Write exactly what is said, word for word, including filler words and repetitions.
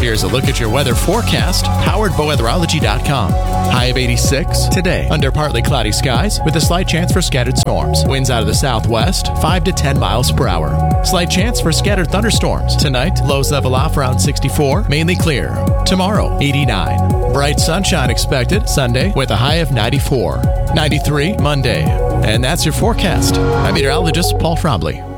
Here's a look at your weather forecast, powered by weatherology dot com. High of eighty-six today, under partly cloudy skies with a slight chance for scattered storms. Winds out of the southwest, five to ten miles per hour. Slight chance for scattered thunderstorms. Tonight, lows level off around sixty-four, mainly clear. Tomorrow, eighty-nine. Bright sunshine expected Sunday with a high of ninety-four. ninety-three Monday. And that's your forecast. I'm meteorologist Paul Frombley.